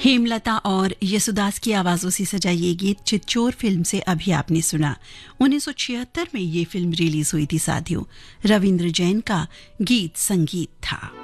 हेमलता और यसुदास की आवाजों से सजा ये गीत चिच्चोर फिल्म से अभी आपने सुना। 1976 में ये फिल्म रिलीज हुई थी साथियों। रविंद्र जैन का गीत संगीत था।